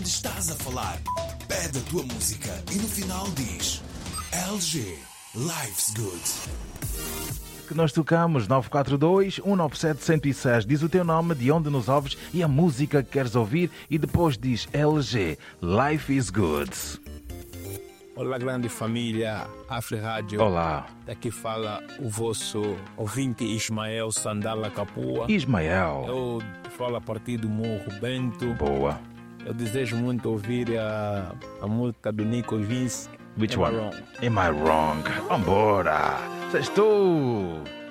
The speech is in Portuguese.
onde estás a falar. Pede a tua música e no final diz LG Life's Good. Que nós tocamos 942-197-106. Diz o teu nome, de onde nos ouves e a música que queres ouvir e depois diz LG Life is Good. Olá, grande família Afri Rádio. Olá. Daqui fala o vosso ouvinte Ismael Sandala Capua. Ismael. Eu falo a partir do Morro Bento. Boa. Eu desejo muito ouvir a música do Nico Vince. Which Am I one? Wrong? Am I Wrong? Vambora. Sextou.